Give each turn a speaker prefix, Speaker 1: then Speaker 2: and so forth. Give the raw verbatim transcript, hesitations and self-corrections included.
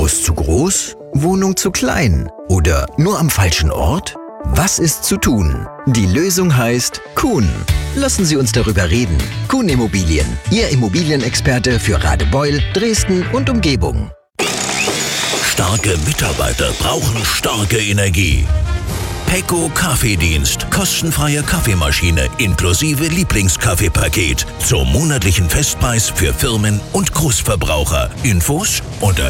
Speaker 1: Haus zu groß? Wohnung zu klein? Oder nur am falschen Ort? Was ist zu tun? Die Lösung heißt Kuhn. Lassen Sie uns darüber reden. Kuhn Immobilien, Ihr Immobilienexperte für Radebeul, Dresden und Umgebung.
Speaker 2: Starke Mitarbeiter brauchen starke Energie. Pecco Kaffeedienst. Kostenfreie Kaffeemaschine inklusive Lieblingskaffeepaket zum monatlichen Festpreis für Firmen und Großverbraucher. Infos unter